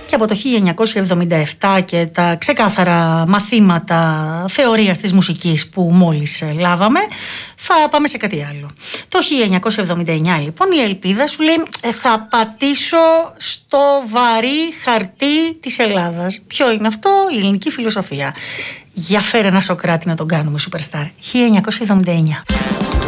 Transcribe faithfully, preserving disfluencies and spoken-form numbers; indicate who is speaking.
Speaker 1: Και από το χίλια εννιακόσια εβδομήντα επτά και τα ξεκάθαρα μαθήματα θεωρίας της μουσικής που μόλις λάβαμε, θα πάμε σε κάτι άλλο. Το χίλια εννιακόσια εβδομήντα εννιά λοιπόν η Ελπίδα σου λέει θα πατήσω στο βαρύ χαρτί της Ελλάδας. Ποιο είναι αυτό? Η ελληνική φιλοσοφία. Για φέρε ένα Σοκράτη να τον κάνουμε superstar. χίλια εννιακόσια εβδομήντα εννιά.